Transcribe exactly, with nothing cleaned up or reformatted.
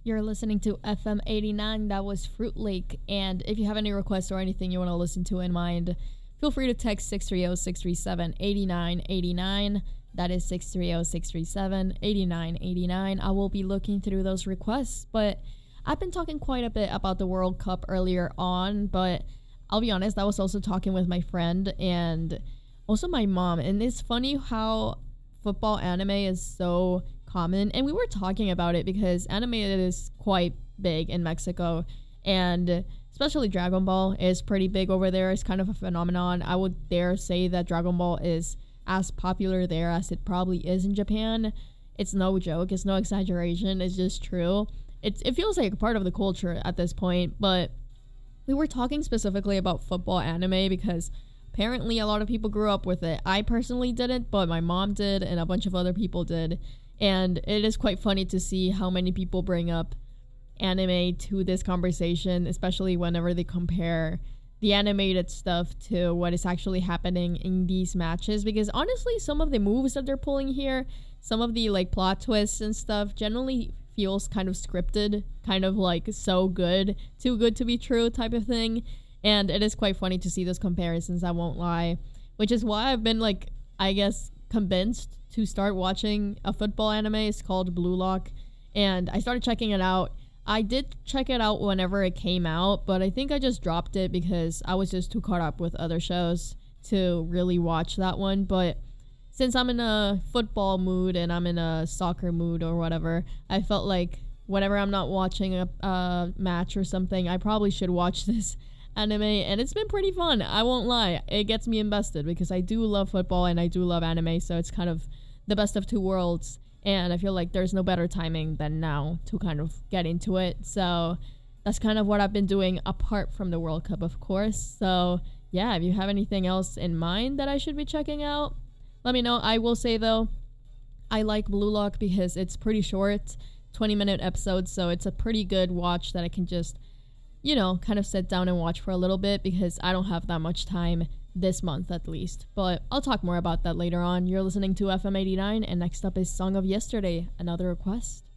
You're listening to F M eighty-nine. That was Fruit Lake. And if you have any requests or anything you want to listen to in mind, feel free to text six three zero, six three seven, eight nine eight nine. That is six three zero, six three seven, eight nine eight nine. I will be looking through those requests. But I've been talking quite a bit about the World Cup earlier on. But I'll be honest, I was also talking with my friend and also my mom. And it's funny how football anime is so common, and we were talking about it because anime is quite big in Mexico, and especially Dragon Ball is pretty big over there. It's kind of a phenomenon. I would dare say that Dragon Ball is as popular there as it probably is in Japan. It's no joke. It's no exaggeration. It's just true. It, it feels like a part of the culture at this point, but we were talking specifically about football anime because apparently a lot of people grew up with it. I personally didn't, but my mom did, and a bunch of other people did. And it is quite funny to see how many people bring up anime to this conversation, especially whenever they compare the animated stuff to what is actually happening in these matches. Because honestly, some of the moves that they're pulling here, some of the like plot twists and stuff generally feels kind of scripted, kind of like so good, too good to be true type of thing. And it is quite funny to see those comparisons, I won't lie. Which is why I've been like, I guess, convinced to start watching a football anime. It's called Blue Lock, and I started checking it out. I did check it out whenever it came out, but I think I just dropped it because I was just too caught up with other shows to really watch that one. But since I'm in a football mood and I'm in a soccer mood or whatever, I felt like whenever I'm not watching a, a match or something, I probably should watch this anime, and it's been pretty fun. I won't lie. It gets me invested because I do love football and I do love anime, so it's kind of the best of two worlds, and I feel like there's no better timing than now to kind of get into it. So that's kind of what I've been doing apart from the World Cup, of course. So yeah, if you have anything else in mind that I should be checking out, let me know. I will say though, I like Blue Lock because it's pretty short, twenty minute episodes, so it's a pretty good watch that I can just, you know, kind of sit down and watch for a little bit because I don't have that much time this month at least. But I'll talk more about that later on. You're listening to F M eighty-nine, and next up is Song of Yesterday, another request.